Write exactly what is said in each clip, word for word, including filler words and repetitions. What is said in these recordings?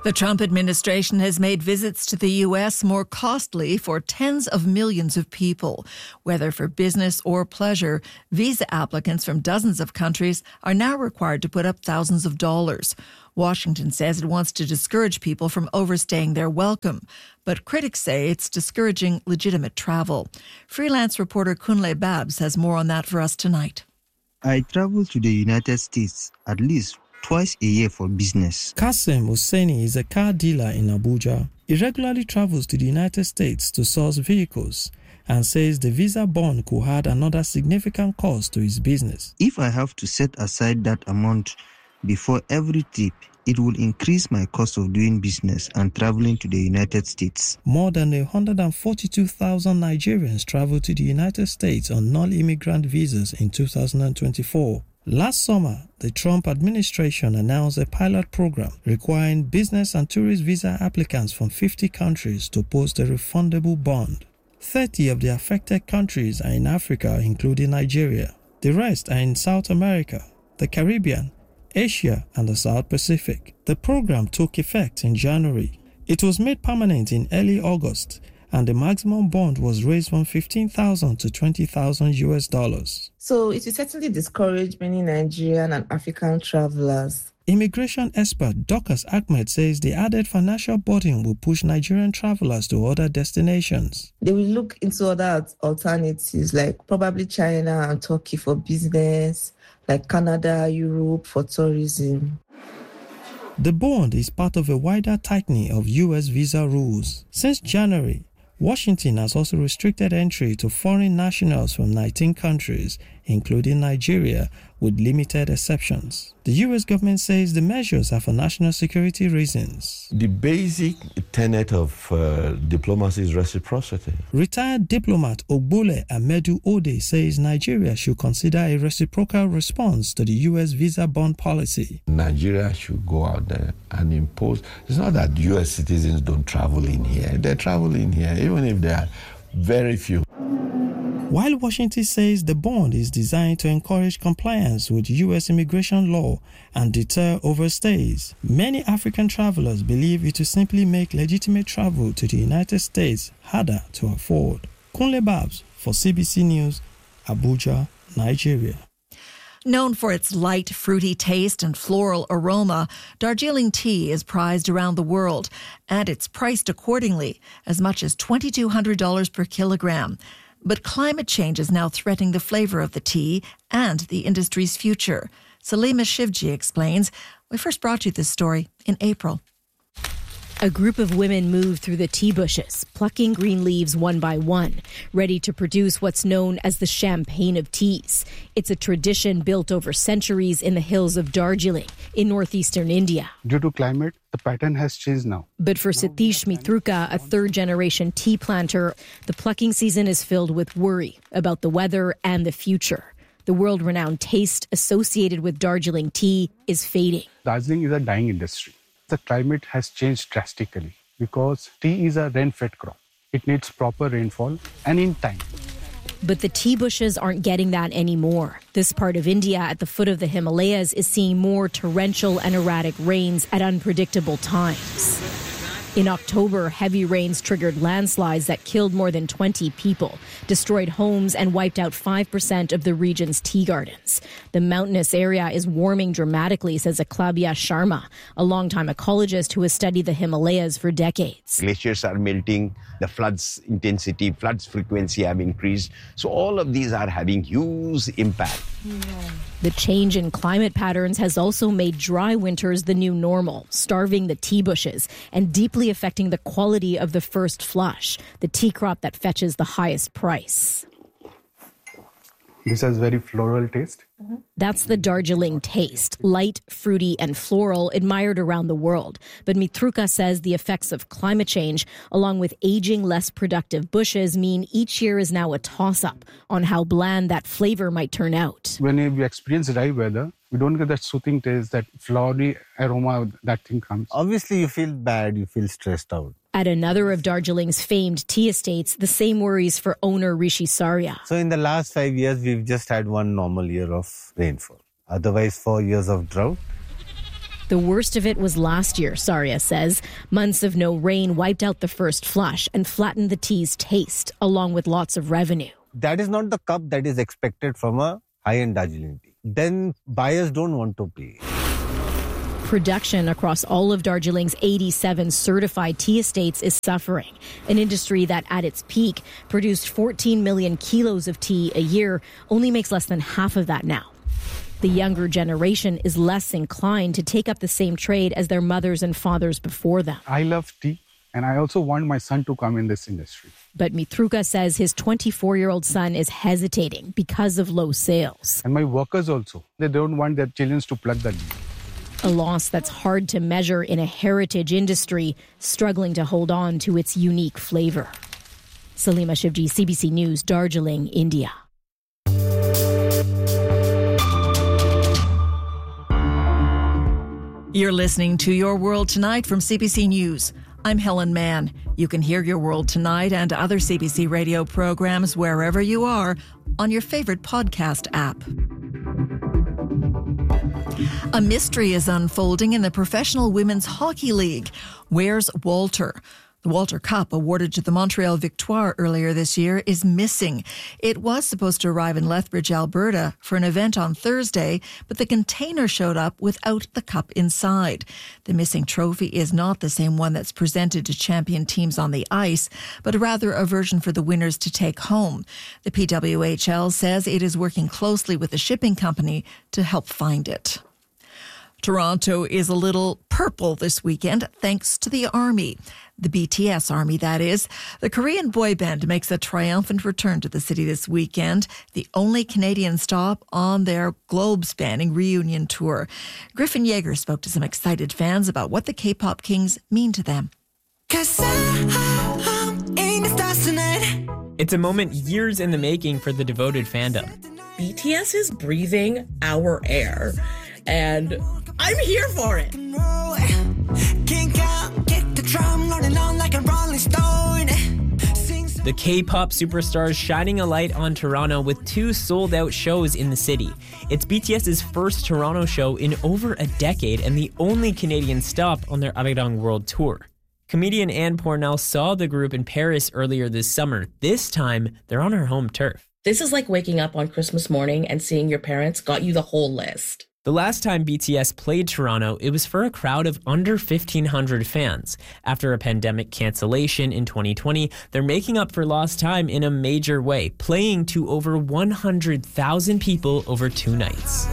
The Trump administration has made visits to the U S more costly for tens of millions of people. Whether for business or pleasure, visa applicants from dozens of countries are now required to put up thousands of dollars. Washington says it wants to discourage people from overstaying their welcome, but critics say it's discouraging legitimate travel. Freelance reporter Kunle Babs has more on that for us tonight. I travel to the United States at least twice a year for business. Kasim Hussaini is a car dealer in Abuja. He regularly travels to the United States to source vehicles and says the visa bond could add another significant cost to his business. If I have to set aside that amount before every trip, it will increase my cost of doing business and traveling to the United States. More than one hundred forty-two thousand Nigerians traveled to the United States on non-immigrant visas in two thousand twenty-four. Last summer, the Trump administration announced a pilot program requiring business and tourist visa applicants from fifty countries to post a refundable bond. thirty of the affected countries are in Africa, including Nigeria. The rest are in South America, the Caribbean, Asia, and the South Pacific. The program took effect in January. It was made permanent in early August, and the maximum bond was raised from fifteen thousand to twenty thousand U S dollars. So it will certainly discourage many Nigerian and African travelers. Immigration expert Dorcas Ahmed says the added financial burden will push Nigerian travelers to other destinations. They will look into other alternatives like probably China and Turkey for business, like Canada, Europe for tourism. The bond is part of a wider tightening of U S visa rules. Since January, Washington has also restricted entry to foreign nationals from nineteen countries, including Nigeria, with limited exceptions. The U S government says the measures are for national security reasons. The basic tenet of uh, diplomacy is reciprocity. Retired diplomat Ogbole Amedu Ode says Nigeria should consider a reciprocal response to the U S visa bond policy. Nigeria should go out there and impose. It's not that U S citizens don't travel in here. They travel in here, even if there are very few. While Washington says the bond is designed to encourage compliance with U S immigration law and deter overstays, many African travelers believe it will simply make legitimate travel to the United States harder to afford. Kunle Babs for C B C News, Abuja, Nigeria. Known for its light, fruity taste and floral aroma, Darjeeling tea is prized around the world, and it's priced accordingly, as much as two thousand two hundred dollars per kilogram. But climate change is now threatening the flavor of the tea and the industry's future. Salima Shivji explains. We first brought you this story in April. A group of women move through the tea bushes, plucking green leaves one by one, ready to produce what's known as the champagne of teas. It's a tradition built over centuries in the hills of Darjeeling in northeastern India. Due to climate, the pattern has changed now. But for Satish Mitruka, a third-generation tea planter, the plucking season is filled with worry about the weather and the future. The world-renowned taste associated with Darjeeling tea is fading. Darjeeling is a dying industry. The climate has changed drastically because tea is a rain-fed crop. It needs proper rainfall and in time. But the tea bushes aren't getting that anymore. This part of India at the foot of the Himalayas is seeing more torrential and erratic rains at unpredictable times. In October, heavy rains triggered landslides that killed more than twenty people, destroyed homes, and wiped out five percent of the region's tea gardens. The mountainous area is warming dramatically, says Aklavya Sharma, a longtime ecologist who has studied the Himalayas for decades. Glaciers are melting, the floods intensity, floods frequency have increased. So all of these are having huge impact. The change in climate patterns has also made dry winters the new normal, starving the tea bushes and deeply affecting the quality of the first flush, the tea crop that fetches the highest price. This has very floral taste. Mm-hmm. That's the Darjeeling taste, light, fruity, and floral, admired around the world. But Mitruka says the effects of climate change, along with aging, less productive bushes, mean each year is now a toss-up on how bland that flavor might turn out. When we experience dry weather, we don't get that soothing taste, that flowery aroma, that thing comes. Obviously, you feel bad, you feel stressed out. At another of Darjeeling's famed tea estates, the same worries for owner Rishi Saria. So in the last five years, we've just had one normal year of rainfall. Otherwise, four years of drought. The worst of it was last year, Saria says. Months of no rain wiped out the first flush and flattened the tea's taste, along with lots of revenue. That is not the cup that is expected from a high-end Darjeeling tea. Then buyers don't want to pay. Production across all of Darjeeling's eighty-seven certified tea estates is suffering. An industry that, at its peak, produced fourteen million kilos of tea a year only makes less than half of that now. The younger generation is less inclined to take up the same trade as their mothers and fathers before them. I love tea, and I also want my son to come in this industry. But Mitruka says his twenty-four-year-old son is hesitating because of low sales. And my workers also, they don't want their children to pluck the tea. A loss that's hard to measure in a heritage industry struggling to hold on to its unique flavor. Salima Shivji, C B C News, Darjeeling, India. You're listening to Your World Tonight from C B C News. I'm Helen Mann. You can hear Your World Tonight and other C B C radio programs wherever you are on your favorite podcast app. A mystery is unfolding in the Professional Women's Hockey League. Where's Walter? The Walter Cup, awarded to the Montreal Victoire earlier this year, is missing. It was supposed to arrive in Lethbridge, Alberta for an event on Thursday, but the container showed up without the cup inside. The missing trophy is not the same one that's presented to champion teams on the ice, but rather a version for the winners to take home. The P W H L says it is working closely with the shipping company to help find it. Toronto is a little purple this weekend thanks to the Army. The B T S Army, that is. The Korean boy band makes a triumphant return to the city this weekend, the only Canadian stop on their globe-spanning reunion tour. Griffin Yeager spoke to some excited fans about what the K-pop kings mean to them. It's a moment years in the making for the devoted fandom. B T S is breathing our air, and I'm here for it. The K-pop superstars shining a light on Toronto with two sold-out shows in the city. It's BTS's first Toronto show in over a decade and the only Canadian stop on their Arirang World Tour. Comedian Anne Pornell saw the group in Paris earlier this summer. This time, they're on her home turf. This is like waking up on Christmas morning and seeing your parents got you the whole list. The last time B T S played Toronto, it was for a crowd of under fifteen hundred fans. After a pandemic cancellation in twenty twenty, they're making up for lost time in a major way, playing to over one hundred thousand people over two nights.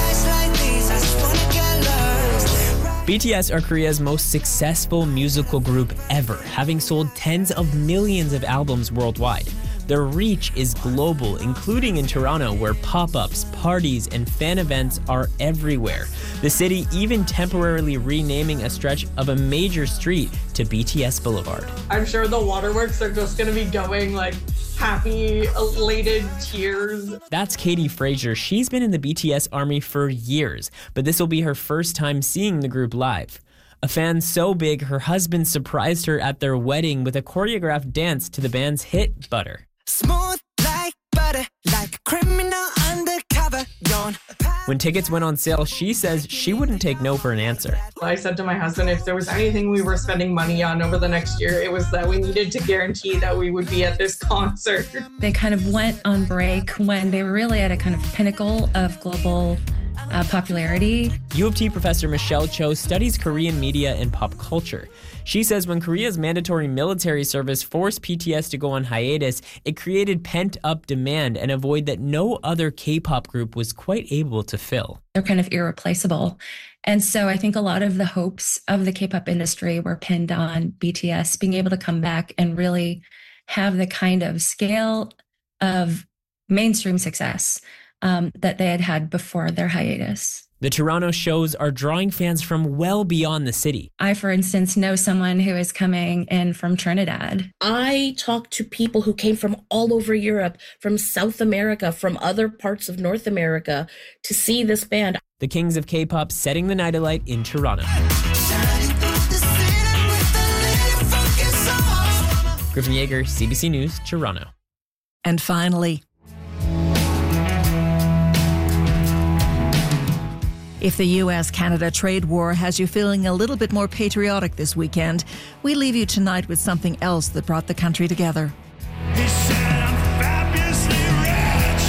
B T S are Korea's most successful musical group ever, having sold tens of millions of albums worldwide. Their reach is global, including in Toronto, where pop-ups, parties, and fan events are everywhere. The city even temporarily renaming a stretch of a major street to B T S Boulevard. I'm sure the waterworks are just going to be going like happy, elated tears. That's Katie Frazier. She's been in the B T S Army for years, but this will be her first time seeing the group live. A fan so big, her husband surprised her at their wedding with a choreographed dance to the band's hit, Butter. Smooth like butter, like a criminal undercover. When tickets went on sale, she says she wouldn't take no for an answer. I said to my husband, if there was anything we were spending money on over the next year, it was that we needed to guarantee that we would be at this concert. They kind of went on break when they were really at a kind of pinnacle of global Uh, popularity. U of T professor Michelle Cho studies Korean media and pop culture. She says when Korea's mandatory military service forced B T S to go on hiatus, it created pent-up demand and a void that no other K-pop group was quite able to fill. They're kind of irreplaceable. And so I think a lot of the hopes of the K-pop industry were pinned on B T S being able to come back and really have the kind of scale of mainstream success Um, that they had had before their hiatus. The Toronto shows are drawing fans from well beyond the city. I, for instance, know someone who is coming in from Trinidad. I talked to people who came from all over Europe, from South America, from other parts of North America to see this band. The Kings of K-pop setting the night alight in Toronto. Griffin Yeager, C B C News, Toronto. And finally, If the U S Canada trade war has you feeling a little bit more patriotic this weekend, we leave you tonight with something else that brought the country together. He said, I'm fabulously rich.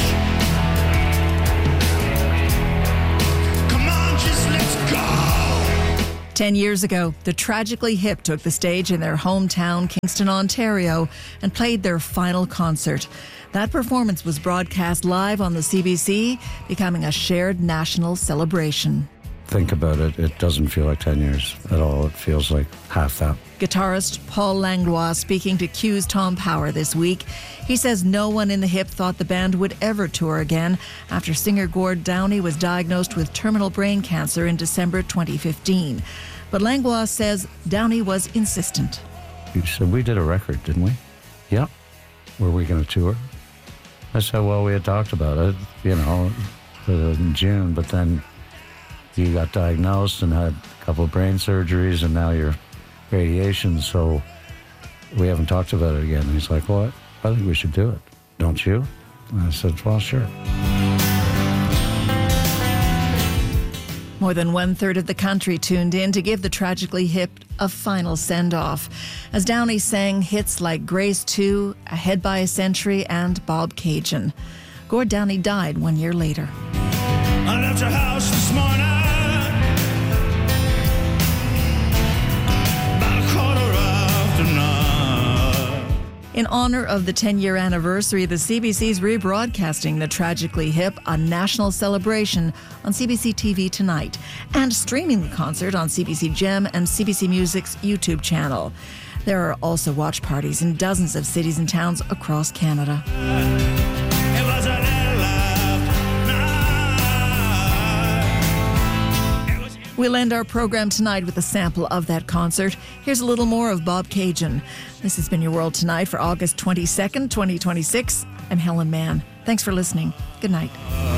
Come on, just let's go. Ten years ago, the Tragically Hip took the stage in their hometown, Kingston, Ontario, and played their final concert. That performance was broadcast live on the C B C, becoming a shared national celebration. Think about it, it doesn't feel like ten years at all. It feels like half that. Guitarist Paul Langlois speaking to Q's Tom Power this week. He says no one in the Hip thought the band would ever tour again after singer Gord Downie was diagnosed with terminal brain cancer in December twenty fifteen. But Langlois says Downie was insistent. He said, we did a record, didn't we? Yeah. Were we going to tour? I said, well, we had talked about it, you know, in June, but then you got diagnosed and had a couple of brain surgeries and now you're radiation, so we haven't talked about it again. And he's like, well, I think we should do it. Don't you? And I said, well, sure. More than one-third of the country tuned in to give the Tragically Hip a final send-off, as Downie sang hits like Grace two, Ahead by a Century, and Bob Cajun. Gord Downie died one year later. I left your house this morning about a quarter after nine. In honor of the ten-year anniversary, the C B C's rebroadcasting the Tragically Hip, a national celebration, on C B C T V tonight, and streaming the concert on C B C Gem and C B C Music's YouTube channel. There are also watch parties in dozens of cities and towns across Canada. We'll end our program tonight with a sample of that concert. Here's a little more of Bob Cajun. This has been Your World Tonight for August twenty-second, twenty twenty-six. I'm Helen Mann. Thanks for listening. Good night.